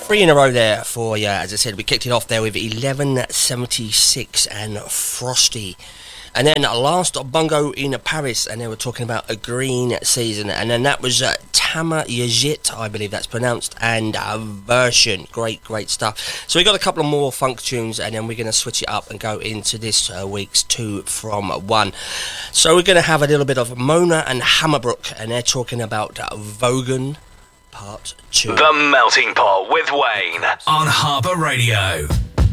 Three in a row there for you. As I said, we kicked it off there with 1176 and Frosty. And then last, Bungo in Paris, and they were talking about a green season. And then that was Tama Yajit, I believe that's pronounced, and Version. Great stuff. So we got a couple of more funk tunes, and then we're going to switch it up and go into this week's 2 from 1. So we're going to have a little bit of Mona and Hammerbrook, and they're talking about Vogan Part 2. The Melting Pot with Wayne on Harbour Radio.